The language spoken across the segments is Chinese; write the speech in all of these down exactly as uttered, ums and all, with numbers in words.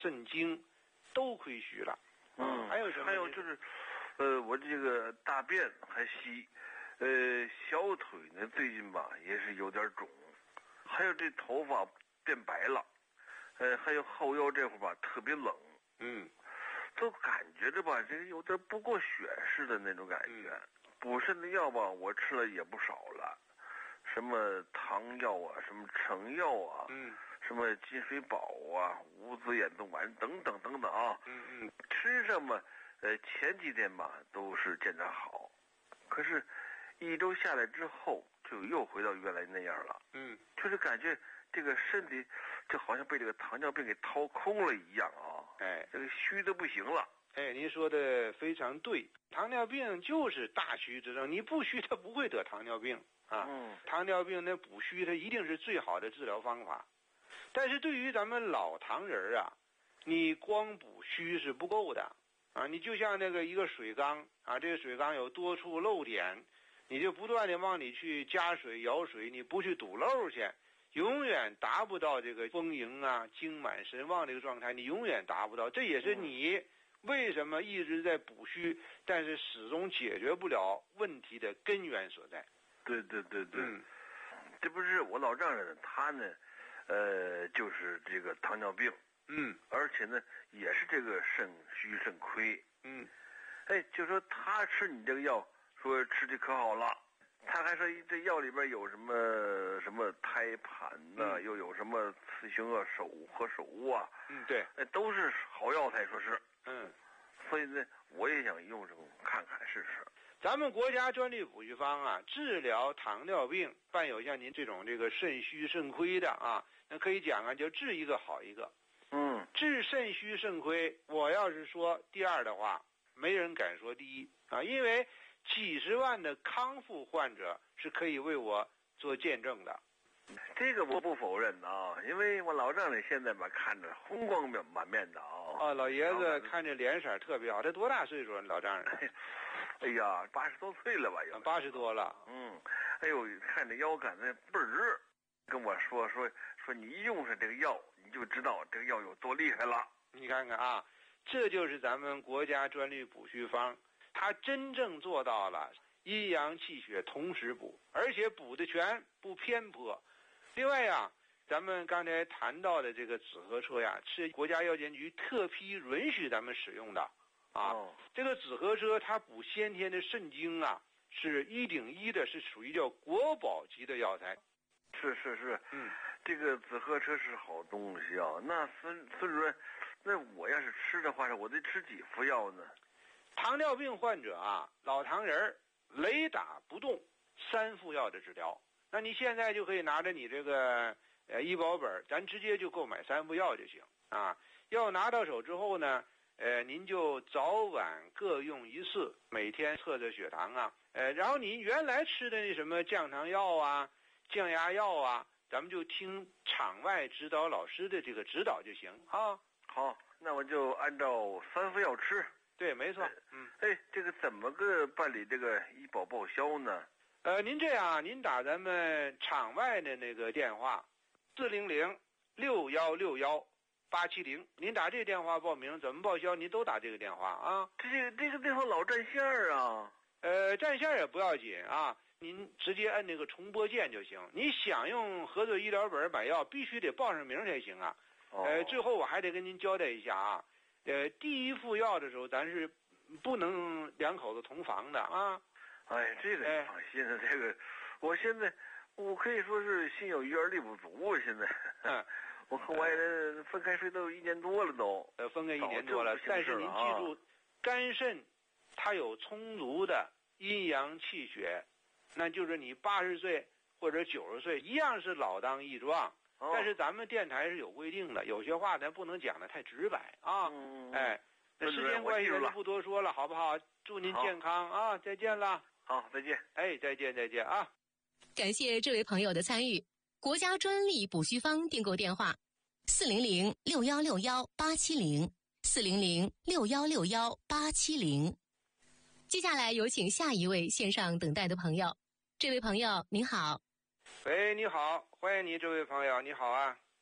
肾精都亏虚了。 嗯， 还有什么？ 还有就是，呃，我这个大便还稀，呃，小腿呢最近吧也是有点肿，还有这头发变白了，呃，还有后腰这块吧特别冷， 嗯， 都感觉着吧这个有点不过血似的那种感觉。嗯、补肾的药吧我吃了也不少了，什么汤药啊，什么成药啊， 嗯。 什么金水宝啊、五子衍动丸等等等等啊， 嗯嗯， 吃上嘛，呃，前几天吧都是见着好，可是，一周下来之后就又回到原来那样了。 嗯， 就是感觉这个身体就好像被这个糖尿病给掏空了一样啊！ 哎， 这个虚的不行了。 哎，您说的非常对，糖尿病就是大虚之症，你不虚他不会得糖尿病啊。 嗯， 糖尿病那补虚它一定是最好的治疗方法。但是对于咱们老糖人啊，你光补虚是不够的啊！你就像那个一个水缸啊，这个水缸有多处漏点，你就不断的往里去加水舀水，你不去堵漏去，永远达不到这个丰盈啊、精满神旺这个状态，你永远达不到。这也是你为什么一直在补虚，但是始终解决不了问题的根源所在。 对对对对， 嗯， 这不是我老丈人他呢。呃，就是这个糖尿病， 嗯， 而且呢，也是这个肾虚肾亏， 嗯， 哎，就说他吃你这个药，说吃的可好了，他还说这药里边有什么什么胎盘呐、啊嗯，又有什么雌雄啊、手和手啊， 嗯，对， 哎，都是好药材，说是， 嗯， 所以呢，我也想用这种看看试试。 咱们国家专利补虚方啊，治疗糖尿病伴有像您这种这个肾虚肾亏的啊，那可以讲啊，就治一个好一个。 嗯， 治肾虚肾亏，我要是说第二的话，没人敢说第一啊，因为几十万的康复患者是可以为我做见证的。 这个我不否认啊，因为我老丈人现在吧看着红光满面的啊。 哦，老爷子看着脸色特别好，他多大岁数？老丈人？ 哎呀，八十多岁了吧？有八十多了。 嗯，哎呦，看这腰杆子倍儿直，跟我说说说你一用上这个药，你就知道这个药有多厉害了。 你看看啊，这就是咱们国家专利补虚方，它真正做到了阴阳气血同时补，而且补的全不偏颇。另外呀，咱们刚才谈到的这个紫河车呀，是国家药监局特批允许咱们使用的啊。 哦、 这个紫河车它补先天的肾精啊，是一顶一的，是属于叫国宝级的药材。 是是是， 嗯， 这个紫河车是好东西啊。那孙孙主任，那我要是吃的话，我得吃几副药呢？ 糖尿病患者啊，老糖人雷打不动三副药的治疗。那你现在就可以拿着你这个呃医保本，咱直接就购买三副药就行啊。药拿到手之后呢，呃，您就早晚各用一次，每天测测血糖啊，呃，然后您原来吃的那什么降糖药啊、降压药啊，咱们就听场外指导老师的这个指导就行啊。 好，那我就按照三副药吃。 对，没错。嗯， 哎，这个怎么个办理这个医保报销呢？ 呃，您这样，您打咱们场外的那个电话，四零零六幺六幺八七零，您打这个电话报名，怎么报销？您都打这个电话啊。 这个这个电话老占线儿啊。 呃，占线也不要紧啊，您直接按那个重拨键就行。你想用合作医疗本买药，必须得报上名才行啊。 哦、 呃，最后我还得跟您交代一下啊，呃，第一副药的时候，咱是不能两口子同房的啊。 哎，这个你放心了，这个我现在我可以说是心有余而力不足啊！现在， 嗯， 我和我爱人分开睡都有一年多了都， 呃，分开一年多了。但是您记住，肝肾它有充足的阴阳气血，那就是你八十岁或者九十岁一样是老当益壮。 哦、 但是咱们电台是有规定的，有些话咱不能讲的太直白啊。 嗯、 哎，那时间关系咱就不多说了，好不好？祝您健康啊！再见了。 好，再见。 哎，再见，再见啊！ 感谢这位朋友的参与。国家专利补虚方订购电话：四零零六幺六幺八七零，四零零六幺六幺八七零。接下来有请下一位线上等待的朋友。这位朋友您好。 喂，你好，欢迎你，这位朋友，你好啊。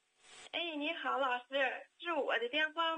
哎，你好，老师，是我的电话